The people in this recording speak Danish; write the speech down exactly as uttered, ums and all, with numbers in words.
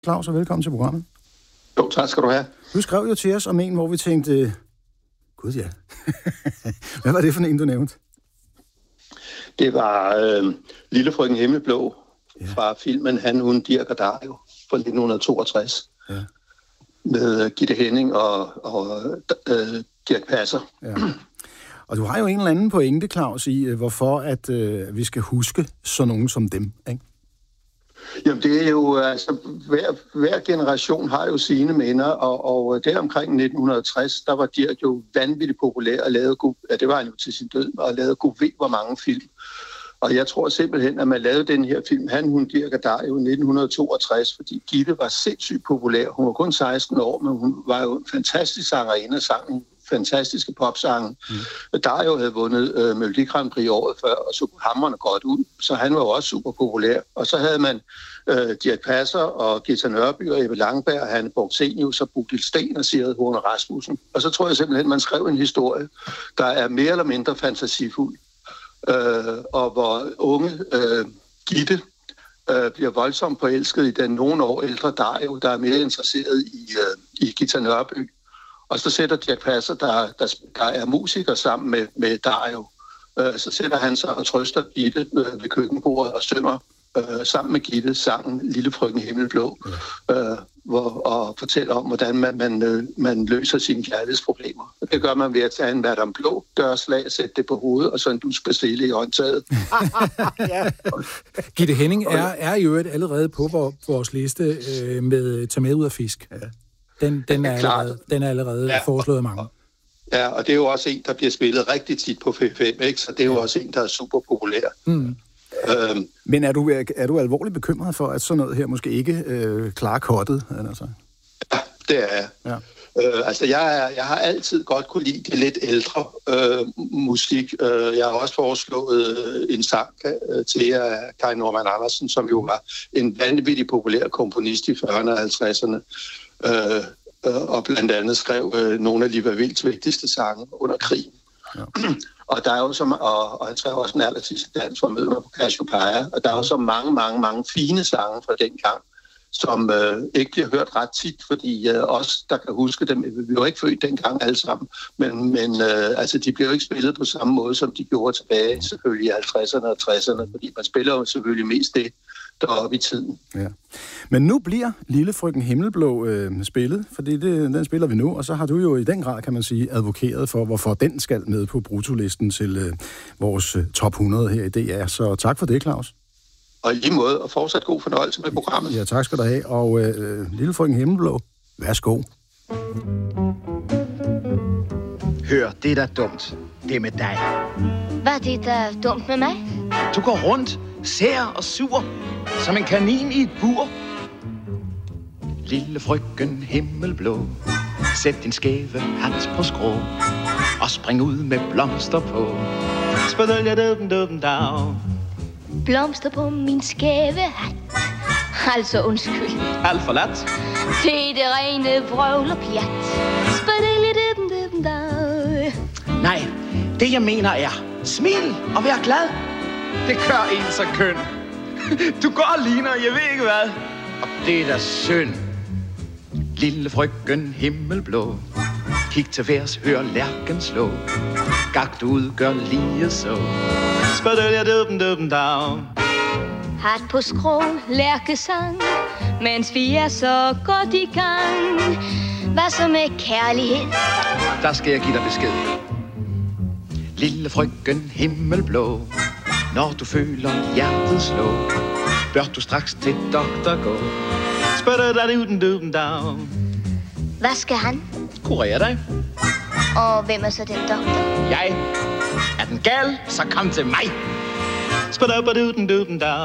Claus, og velkommen til programmet. Jo, tak skal du have. Du skrev jo til os om en, hvor vi tænkte, gud ja, hvad var det for en, du nævnte? Det var øh, Lille Frøken Himmelblå ja. Fra filmen Han, Hun, Dirch og Dario fra nitten toogtres. Ja. Med Gitte Henning og, og øh, Dirch Passer. Ja. Og du har jo en eller anden pointe, Claus, i hvorfor at, øh, vi skal huske sådan nogen som dem, ikke? Jamen det er jo, altså hver, hver generation har jo sine minder, og, og der omkring nitten tres, der var Dirch jo vanvittigt populær og lavede, ja, det var han jo til sin død, og lavede gud ved hvor mange film. Og jeg tror simpelthen, at man lavede den her film, Han, Hun, Dirch og Dario i nitten toogtres, fordi Gitte var sindssygt populær. Hun var kun seksten år, men hun var jo en fantastisk sangerinde og sang en fantastiske popsange. Mm. Dario havde vundet øh, Melodi Grand Prix året før, og så hamrende godt ud, så han var jo også super populær. Og så havde man øh, Dirch Passer og Githa Nørby og Ebbe Langberg, Hanne Borgsenius og Bodil Sten og Sigrid Horne Rasmussen. Og så tror jeg simpelthen, man skrev en historie, der er mere eller mindre fantasifuld. Øh, og hvor unge øh, Gitte øh, bliver voldsomt forelsket i den nogle år ældre Dario, der er mere interesseret i, øh, i Githa Nørby. Og så sætter Dirch Passer, der, der, der er musiker sammen med, med Dario, øh, så sætter han sig og trøster Gitte øh, ved køkkenbordet og synger øh, sammen med Gitte sangen Lille Frøken Himmelblå, øh, hvor, og fortæller om, hvordan man, man, øh, man løser sine kærlighedsproblemer. Og det gør man ved at tage en Madame Blå dørslag, sætte det på hovedet, og så en duskbastille i håndtaget. Ja. Gitte Henning er, er i øvrigt allerede på vores liste øh, med Tag med ud af fisk. Ja. Den, den, er allerede, den er allerede ja, foreslået af mange. Ja, og det er jo også en, der bliver spillet rigtig tit på F fem, ikke? Så det er jo også en, der er super populær. Mm. Øhm, Men er du, er du alvorligt bekymret for, at sådan noget her måske ikke øh, klarer kottet? Altså? Ja, det er jeg. Ja. Øh, altså, jeg, er, jeg har altid godt kunne lide det lidt ældre øh, musik. Øh, jeg har også foreslået øh, en sang øh, til jer af Kai Normann Andersen, som jo var en vanvittig populær komponist i fyrrerne og halvtredserne. Øh, øh, og blandt andet skrev øh, nogle af Liva Wilds vigtigste sange under krigen. Ja. Og der er jo så, og, og han skrev også en allersidste dans for Mød mig på Cassiopeia, og der er jo så mange, mange, mange fine sange fra den gang, som øh, ikke bliver hørt ret tit, fordi øh, os, der kan huske dem, vi var ikke født dengang alle sammen, men, men øh, altså, de bliver jo ikke spillet på samme måde, som de gjorde tilbage selvfølgelig i halvtredserne og tresserne, fordi man spiller jo selvfølgelig mest det, deroppe i tiden. Ja. Men nu bliver Lille Frøken Himmelblå øh, spillet, fordi det, den spiller vi nu, og så har du jo i den grad, kan man sige, advokeret for, hvorfor den skal med på brutolisten til øh, vores øh, top hundrede her i D R. Så tak for det, Claus. Og i lige måde, og fortsat god fornøjelse med programmet. Ja, tak skal du have. Og øh, Lille Frøken Himmelblå, værsgo. Hør, det er da dumt. Det er med dig. Hvad er det, der er dumt med mig? Du går rundt, sær og sur, som en kanin i et bur. Lille Frøken Himmelblå, sæt din skæve hat på skrå, og spring ud med blomster på. Blomster på min skæve hat. Altså undskyld. Alt for lat. Det er det rene vrøvl og pjat. Nej, det jeg mener er, smil og vær glad. Det gør en så køn. Du går og ligner, jeg ved ikke hvad. Og det er da synd. Lille Frøken Himmelblå, kig til værs, hør lærken slå. Gagt ud, gør lige så. Hat på skrå, lærkesang, mens vi er så godt i gang. Hvad så med kærlighed? Der skal jeg give dig besked. Lille Frøken Himmelblå, når du føler hjertet slå, bør du straks til doktor gå. Hvad skal han? Kurere dig. Og hvem er så den doktor? Jeg. Er den gal, så kom til mig.